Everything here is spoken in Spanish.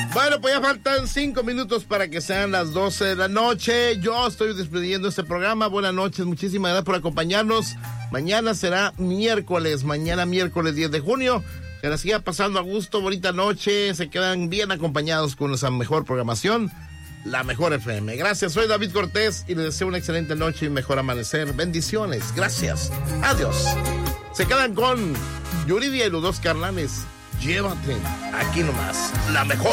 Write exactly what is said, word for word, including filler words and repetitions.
Bueno, pues ya faltan cinco minutos para que sean las doce de la noche. Yo estoy despidiendo este programa. Buenas noches, muchísimas gracias por acompañarnos. Mañana será miércoles, mañana miércoles diez de junio. Que la siga pasando a gusto, bonita noche. Se quedan bien acompañados con nuestra mejor programación, la Mejor F M. Gracias, soy David Cortés y les deseo una excelente noche y mejor amanecer. Bendiciones, gracias, adiós. Se quedan con Yuridia y los dos carnales. Llévate, aquí nomás, la mejor.